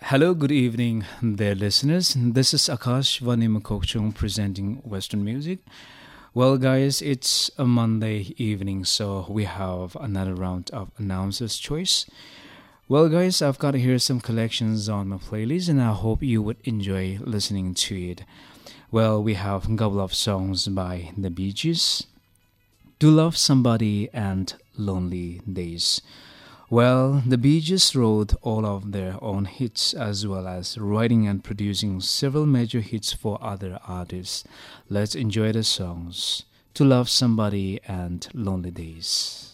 Hello, good evening, dear listeners. This is Akash Vanimakokchung presenting Western music. Well, guys, it's a Monday evening, so we have another round of Announcer's Choice. Well, guys, I've got here some collections on my playlist, and I hope you would enjoy listening to it. Well, we have a couple of songs by The Bee Gees, To Love Somebody, and Lonely Days. Well, the Bee Gees wrote all of their own hits as well as writing and producing several major hits for other artists. Let's enjoy the songs To Love Somebody and Lonely Days.